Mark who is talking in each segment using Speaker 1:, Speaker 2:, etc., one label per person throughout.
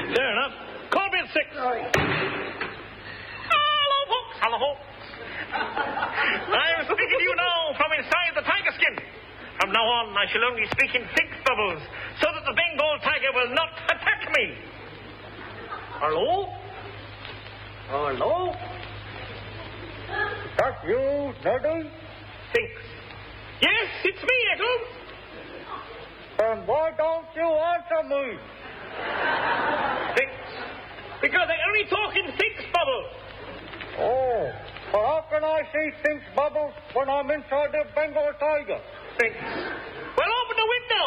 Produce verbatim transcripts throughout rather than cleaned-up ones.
Speaker 1: Fair enough. Call me at six. Hello, folks. Hello, folks. I'm speaking to you now from inside the tiger skin. From now on, I shall only speak in thick bubbles so that the Bengal tiger will not attack me. Hello? Hello?
Speaker 2: That you, Neddy?
Speaker 1: Thinks. Yes, it's me, Eccles.
Speaker 2: Then why don't you answer me?
Speaker 1: Thinks. Because I only talk in Thinks bubbles.
Speaker 2: Oh, but how can I see Think's bubbles when I'm inside the Bengal tiger?
Speaker 1: Thinks. Well, open the window.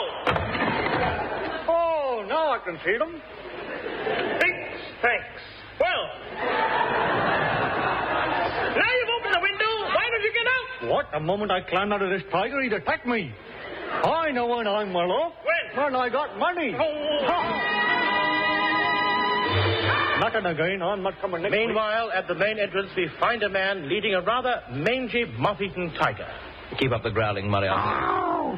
Speaker 2: Oh, now I can see them.
Speaker 1: Thinks. Thanks. Well. Now you've opened the window. Why don't you get out?
Speaker 2: What? The moment I climbed out of this tiger, he'd attack me. I know when I'm well off.
Speaker 1: When?
Speaker 2: When I got money.
Speaker 1: Oh.
Speaker 2: Nothing again. I'm not coming next
Speaker 3: Meanwhile,
Speaker 2: week.
Speaker 3: at the main entrance, we find a man leading a rather mangy, moth-eaten tiger.
Speaker 4: Keep up the growling, Moriarty.
Speaker 1: Um,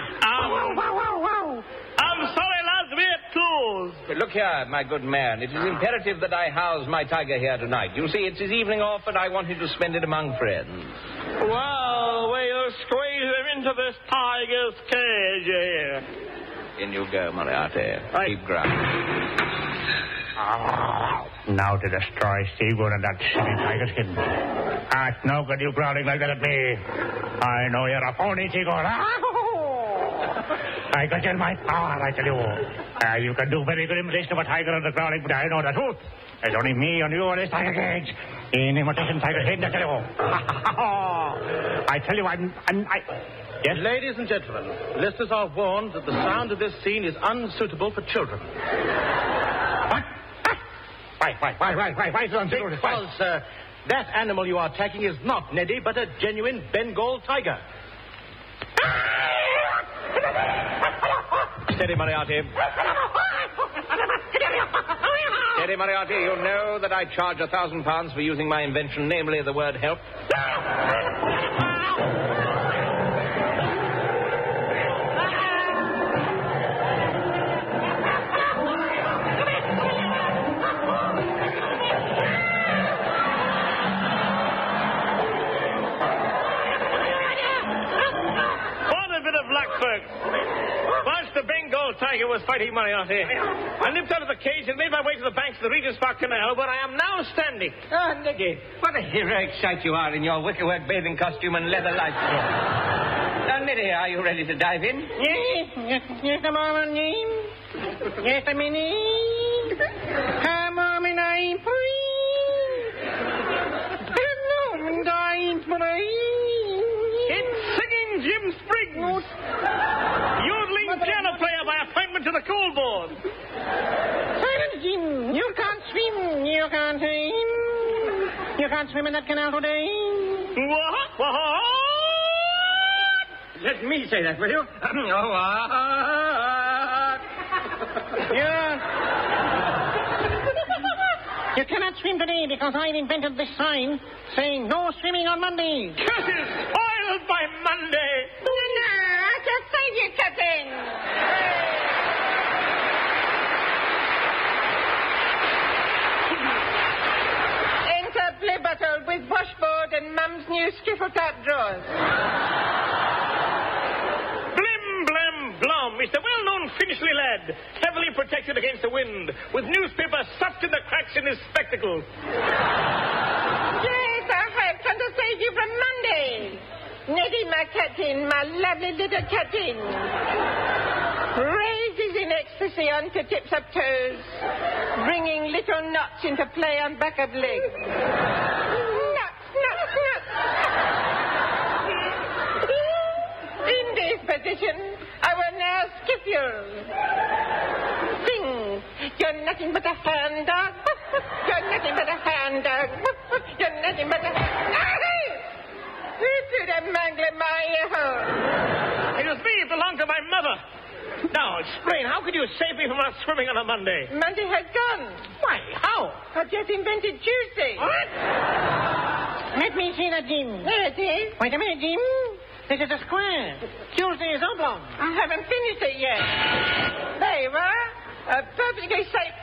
Speaker 1: I'm sorry, lads, we're closed.
Speaker 4: But look here, my good man. It is imperative that I house my tiger here tonight. You see, it's his evening off, and I want him to spend it among friends.
Speaker 1: Well, we'll squeeze him into this tiger's cage here.
Speaker 4: In you go, Moriarty.
Speaker 1: Right.
Speaker 4: Keep growling.
Speaker 2: Now to destroy Seagoon and that silly tiger skin. Ah, it's no good you growling like that at me. I know you're a phony, Seagoon. I got you in my power, I tell you. Uh, you can do very good imitation of a tiger and the growling, but I know the truth. There's only me and you in this tiger cage. In imitation tiger head, I tell you. I tell you, I'm... I'm I...
Speaker 3: Yes? Ladies and gentlemen, listeners are warned that the sound of this scene is unsuitable for children.
Speaker 2: What? Why, why, why, why, why, why is it unsuitable?
Speaker 3: Because uh, that animal you are attacking is not Neddy, but a genuine Bengal tiger.
Speaker 4: Steady, Moriarty. Steady, Moriarty. You know that I charge a thousand pounds for using my invention, namely the word help.
Speaker 1: Once the Bengal tiger was fighting Moriarty, I leaped out of the cage and made my way to the banks of the Regent's Park Canal, where I am now standing.
Speaker 4: Ah, oh, Neddy, what a heroic sight you are in your wickerwork bathing costume and leather life jacket. Now, Neddy, are you ready to dive in?
Speaker 5: Yes, yes, yes, a moment, yes, a minute. A moment, I breathe. A moment, I breathe.
Speaker 1: It's singing Jim Spriggs. Yodeling piano player by appointment to the coal board.
Speaker 5: Silence, Jim. You can't swim. You can't swim. You can't swim in that canal today.
Speaker 1: What? What?
Speaker 4: Let me say that, will you? Oh, what?
Speaker 5: Yeah. You cannot swim today because I've invented this sign saying no swimming on Monday.
Speaker 1: Curses spoiled by Monday.
Speaker 5: No, just say you, Captain. Enter play battle with washboard and Mum's new skiffle top drawers.
Speaker 1: Blim, blam, blom is the well-known Finchley lad, heavily protected against the wind, with newspaper stuffed in the cracks in his spectacles.
Speaker 5: Yes, I have come to save you from Monday. Neddy, my captain, my lovely little captain. Raises in ecstasy onto tips of toes, bringing little knots into play on back of legs. Knots, knots, knots. In this position, I will now skip you. Sing, you're nothing but a hound dog. You're nothing but a hound dog. You're nothing but a hound dog. You did a mangle my ear hole.
Speaker 1: It was me. It belonged to my mother. Now, explain. How could you save me from not swimming on a Monday?
Speaker 5: Monday has gone.
Speaker 1: Why, how?
Speaker 5: I just invented Tuesday.
Speaker 1: What?
Speaker 5: Let me see that, Jim. There it is. Wait a minute, Jim. This is a square. Tuesday is oblong. I haven't finished it yet. There you are. A perfectly safe